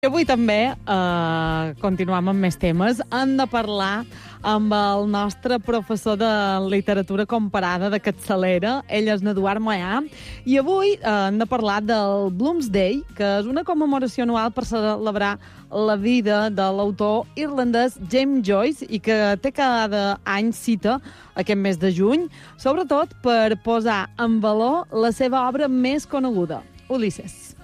I avui també, continuem amb més temes, hem de parlar amb el nostre professor de literatura comparada de capçalera, ell és n'Eduard Moyà, i avui hem de parlar del Bloomsday, que és una commemoració anual per celebrar la vida de l'autor irlandès James Joyce i que té cada any cita aquest mes de juny, sobretot per posar en valor la seva obra més coneguda, Ulisses.